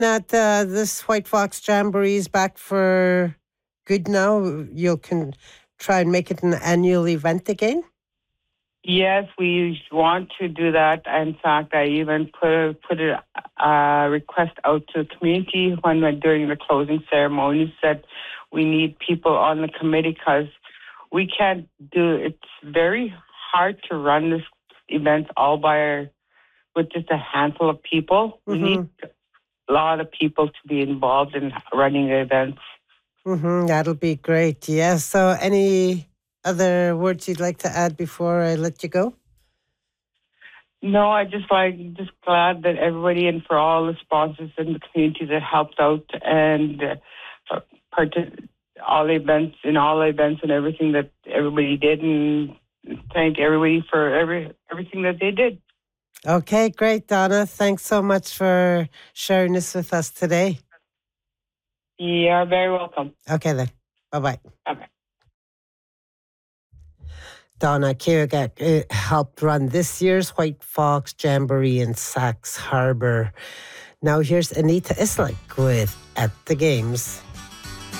That this White Fox Jamboree is back for good now. You can try and make it an annual event again. Yes, we want to do that. In fact, I even put a request out to the community when we're during the closing ceremonies that we need people on the committee because we can't do. It's very hard to run this event with just a handful of people. We need a lot of people to be involved in running the events. That'll be great. Yes. So, any other words you'd like to add before I let you go? No, just glad that everybody and for all the sponsors in the community that helped out and all the events and everything that everybody did, and thank everybody for everything that they did. Okay, great, Donna. Thanks so much for sharing this with us today. You're very welcome. Okay then. Bye-bye. Bye-bye. Donna Kirigak helped run this year's White Fox Jamboree in Sachs Harbour. Now here's Anita Islick with At the Games.